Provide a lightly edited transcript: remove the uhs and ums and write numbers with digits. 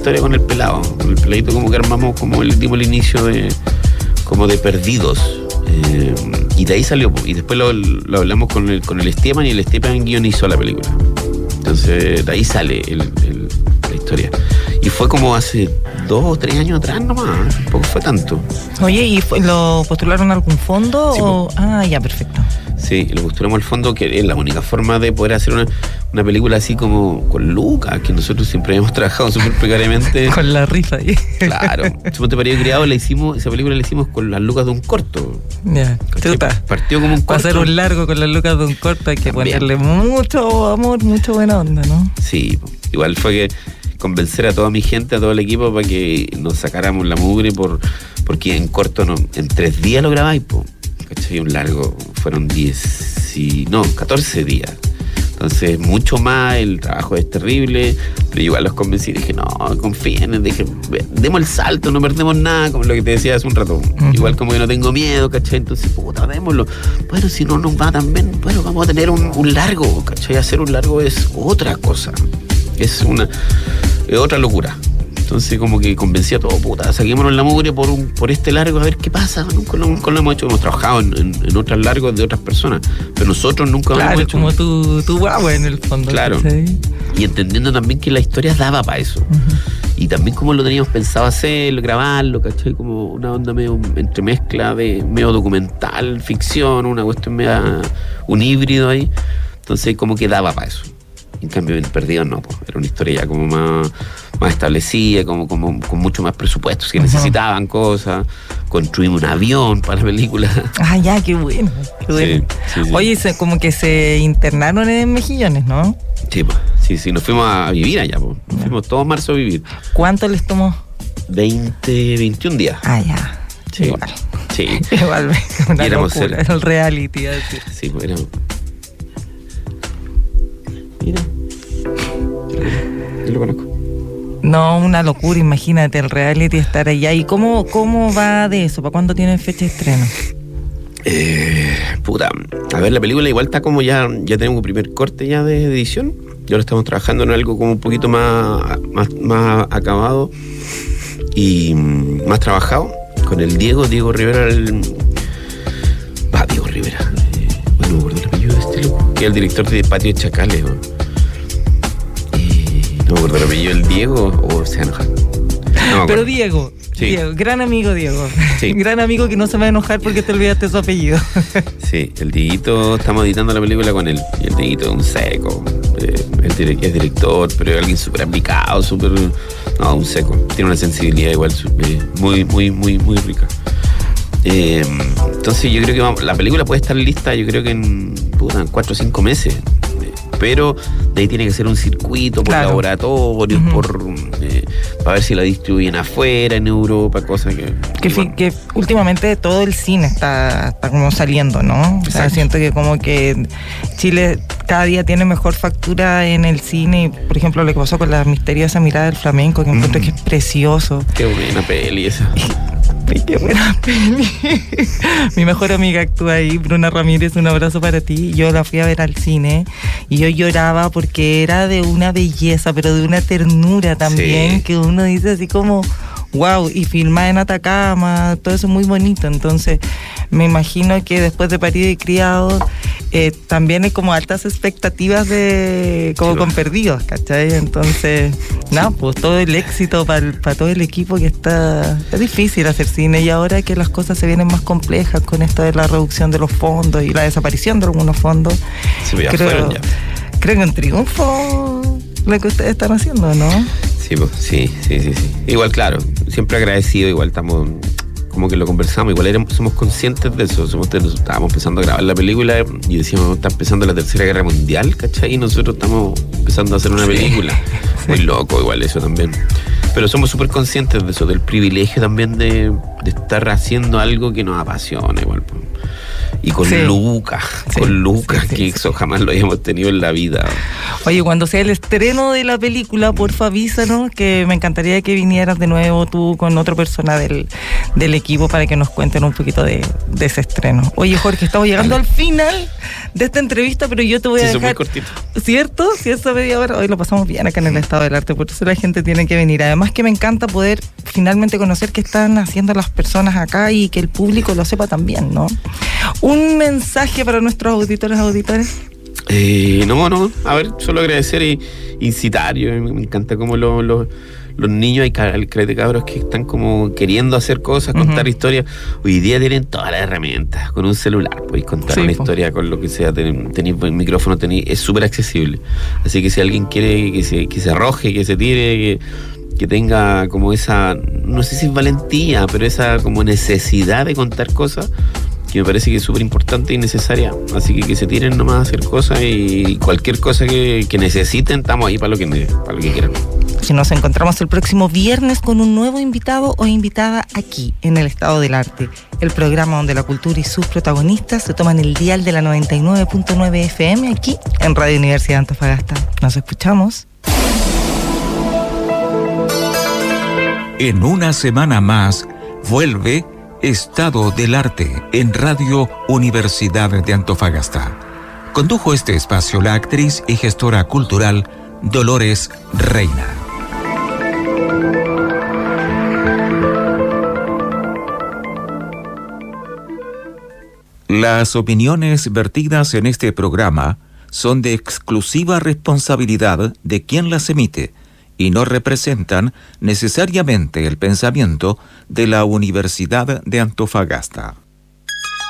historia con el pelado. Con el peladito como que armamos, como le dimos el inicio de Perdidos. Y de ahí salió. Y después lo hablamos con el Esteban, y el Esteban guionizó la película. Entonces de ahí sale la historia. Y fue como hace 2 o 3 años atrás nomás, tampoco fue tanto. Oye, ¿y lo postularon a algún fondo? Sí, ya, perfecto. Sí, lo postulamos al fondo, que es la única forma de poder hacer una película así como con lucas, que nosotros siempre hemos trabajado súper precariamente. Con la rifa ahí. Claro. Suponte Parido Criado, esa película la hicimos con las lucas de un corto. Ya, partió como un corto. Para hacer un largo con las lucas de un corto hay que ponerle mucho amor, mucha buena onda, ¿no? Sí, igual fue que convencer a toda mi gente, a todo el equipo, para que nos sacáramos la mugre, porque en corto en 3 días lo grabáis, ¿cachai? Un largo fueron 14 días. Entonces, mucho más, el trabajo es terrible, pero igual los convencí, dije, no, confíen, dije, demos el salto, no perdemos nada, como lo que te decía hace un rato. Igual como que no tengo miedo, ¿cachai? Entonces, démoslo. Bueno, si no nos va tan bien, bueno, vamos a tener un largo, ¿cachai? Hacer un largo es otra cosa, es otra locura. Entonces como que convencí a todo, saquémonos la mugre por este largo, a ver qué pasa. Nunca lo hemos hecho, hemos trabajado en otros largos de otras personas, pero nosotros nunca lo hemos hecho. Como tu guagua en el fondo. Claro. ¿Sí? Y entendiendo también que la historia daba para eso. Y también como lo teníamos pensado hacer, grabarlo, ¿cachai? Como una onda medio entremezcla de medio documental, ficción, una cuestión media, un híbrido ahí. Entonces como que daba para eso. En cambio, en Perdidos no, era una historia ya como más establecida, como con mucho más presupuesto, que necesitaban cosas. Construimos un avión para la película. Ya, qué bueno. Sí. Oye, como que se internaron en Mejillones, ¿no? Sí, nos fuimos a vivir allá, Nos fuimos todos marzo a vivir. ¿Cuánto les tomó? 21 días. Ya. Sí. Igual. Sí. Igual, una locura, era el reality. Sí, éramos. Mira, yo lo conozco. No, una locura, imagínate el reality, estar allá. ¿Y cómo va de eso? ¿Para cuándo tienen fecha de estreno? A ver, la película igual está como ya tenemos un primer corte ya de edición. Y ahora estamos trabajando en algo como un poquito más acabado y más trabajado con el Diego Rivera. Diego Rivera. Bueno, me acuerdo el apellido de este loco, que es el director de Patio de Chacales. No me acuerdo el apellido del Diego, o se enoja. No, pero Diego, sí. Diego, gran amigo Diego. Sí. Gran amigo que no se va a enojar porque te olvidaste su apellido. Sí, el Dieguito, estamos editando la película con él. Y el Dieguito es un seco. Es director, pero es alguien súper aplicado, un seco. Tiene una sensibilidad igual muy, muy, muy, muy rica. Entonces yo creo que la película puede estar lista, yo creo que en 4 o 5 meses. Pero de ahí tiene que ser un circuito por laboratorios, para ver si la distribuyen afuera, en Europa, cosas que últimamente todo el cine está como saliendo, ¿no? O sea, siento que como que Chile cada día tiene mejor factura en el cine. Por ejemplo, lo que pasó con La misteriosa mirada del flamenco, que encuentro que es precioso. Qué buena peli esa. Qué buena peli. Mi mejor amiga actúa ahí, Bruna Ramírez, un abrazo para ti. Yo la fui a ver al cine y yo lloraba porque era de una belleza, pero de una ternura también, que uno dice así como wow, y filmada en Atacama, todo eso es muy bonito. Entonces me imagino que después de Parido y Criado también hay como altas expectativas con Perdidos, ¿cachai? Entonces pues todo el éxito para todo el equipo que está. Es difícil hacer cine, y ahora que las cosas se vienen más complejas con esto de la reducción de los fondos y la desaparición de algunos fondos, creo que un triunfo lo que ustedes están haciendo, ¿no? Sí. Igual, claro, siempre agradecido, igual estamos, como que lo conversamos, igual somos conscientes de eso. Estábamos empezando a grabar la película y decíamos, está empezando la Tercera Guerra Mundial, ¿cachai? Y nosotros estamos empezando a hacer una película. Muy loco igual eso también. Pero somos súper conscientes de eso, del privilegio también de estar haciendo algo que nos apasiona igual. Y con Lucas, que eso jamás lo habíamos tenido en la vida. Oye, cuando sea el estreno de la película, porfa avísanos, que me encantaría que vinieras de nuevo tú con otra persona del equipo para que nos cuenten un poquito de ese estreno. Oye, Jorge, estamos llegando al final de esta entrevista, pero yo te voy a dejar... muy cortito. ¿Cierto? Si esa media hora, hoy lo pasamos bien acá en el Estado del Arte, por eso la gente tiene que venir. Además que me encanta poder finalmente conocer qué están haciendo las personas acá y que el público lo sepa también, ¿no? ¿Un mensaje para nuestros auditores? No, a ver, solo agradecer e incitar. Me encanta como los niños, hay cabros que están como queriendo hacer cosas, contar historias. Hoy día tienen todas las herramientas, con un celular podéis contar una historia con lo que sea, tenéis el micrófono, es súper accesible. Así que si alguien quiere que se arroje, que se tire, que tenga como esa, no sé si es valentía, pero esa como necesidad de contar cosas, que me parece que es súper importante y necesaria. Así que se tiren nomás a hacer cosas, y cualquier cosa que necesiten, estamos ahí para lo que quieran. Si nos encontramos el próximo viernes con un nuevo invitado o invitada aquí en el Estado del Arte, el programa donde la cultura y sus protagonistas se toman el dial de la 99.9 FM aquí en Radio Universidad de Antofagasta. Nos escuchamos. En una semana más vuelve Estado del Arte en Radio Universidad de Antofagasta. Condujo este espacio la actriz y gestora cultural Dolores Reina. Las opiniones vertidas en este programa son de exclusiva responsabilidad de quien las emite y no representan necesariamente el pensamiento de la Universidad de Antofagasta.